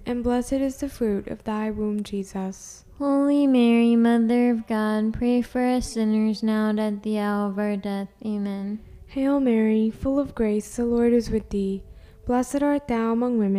and blessed is the fruit of thy womb, Jesus. Holy Mary, Mother of God, pray for us sinners now and at the hour of our death. Amen. Hail Mary, full of grace, the Lord is with thee. Blessed art thou among women,